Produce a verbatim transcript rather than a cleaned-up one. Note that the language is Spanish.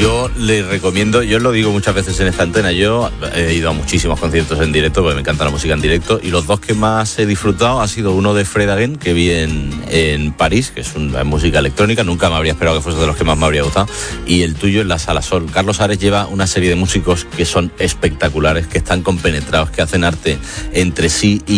yo le recomiendo, yo lo digo muchas veces en esta antena, yo he ido a muchísimos conciertos en directo, porque me encanta la música en directo, y los dos que más he disfrutado ha sido uno de Fred Again, que vi en, en París, que es una música electrónica, nunca me habría esperado que fuese de los que más me habría gustado, y el tuyo en la Sala Sol. Carlos Ares lleva una serie de músicos que son espectaculares, que están compenetrados, que hacen arte entre sí y